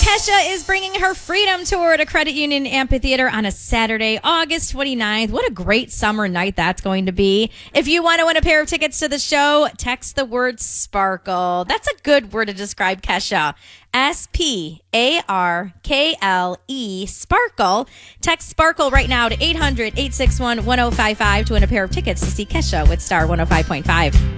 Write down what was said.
Kesha is bringing her Freedom Tour to Credit Union Amphitheater on a Saturday, August 29th. What a great summer night that's going to be. If you want to win a pair of tickets to the show, text the word Sparkle. That's a good word to describe Kesha. SPARKLE, Sparkle. Text Sparkle right now to 800-861-1055 to win a pair of tickets to see Kesha with Star 105.5.